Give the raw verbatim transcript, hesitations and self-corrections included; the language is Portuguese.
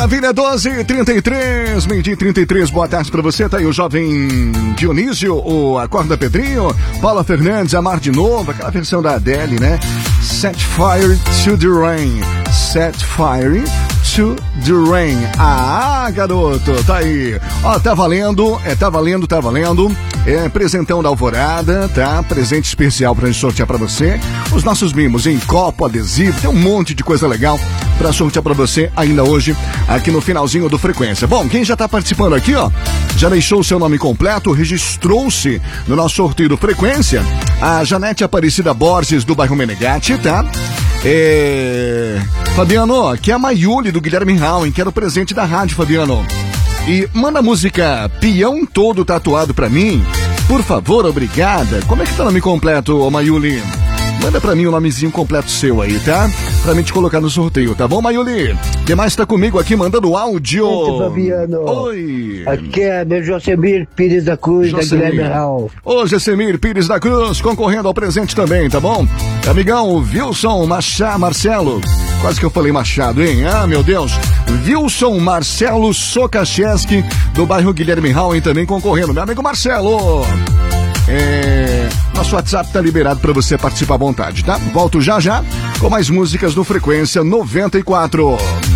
Maravilha, doze e trinta e três, meio-dia e trinta e três, boa tarde pra você, tá aí o jovem Dionísio, o Acorda Pedrinho, Paula Fernandes, Amar de Novo, aquela versão da Adele, né? Set Fire to the Rain, Set Fire to the Rain. Ah, garoto, tá aí. Ó, tá valendo, é, tá valendo, tá valendo. É, presentão da Alvorada, tá? Presente especial pra gente sortear pra você. Os nossos mimos em copo, adesivo, tem um monte de coisa legal pra sortear pra você ainda hoje, aqui no finalzinho do Frequência. Bom, quem já tá participando aqui, ó, já deixou o seu nome completo, registrou-se no nosso sorteio do Frequência, a Janete Aparecida Borges, do bairro Menegatti, tá? É... Fabiano, aqui é a Maiuli do Guilherme Rauen, quero o presente da rádio, Fabiano. E manda a música Peão Todo Tatuado pra mim, por favor, obrigada. Como é que tá o nome completo, ô Maiuli? Manda pra mim o nomezinho completo seu aí, tá? Pra mim te colocar no sorteio, tá bom, Maiuli? Quem mais tá comigo aqui mandando áudio? Oi, Fabiano. Oi. Aqui é meu Josemir Pires da Cruz, Josemir. da Guilherme Raul. Ô, Josemir Pires da Cruz, concorrendo ao presente também, tá bom? Amigão, Wilson Machado Marcelo. Quase que eu falei Machado, hein? Ah, meu Deus. Wilson Marcelo Sokacheski, do bairro Guilherme Rauen, também concorrendo. Meu amigo Marcelo. É... Nosso WhatsApp tá liberado pra você participar à vontade, tá? Volto já já com mais músicas do Frequência noventa e quatro.